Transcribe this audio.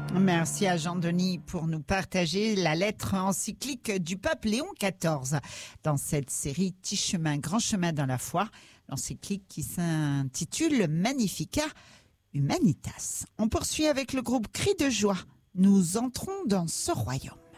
Merci à Jean-Denis pour nous partager la lettre encyclique du pape Léon XIV. Dans cette série Petit chemin, grand chemin dans la foi, l'encyclique qui s'intitule Magnificat Humanitas. On poursuit avec le groupe Cris de joie. Nous entrons dans ce royaume.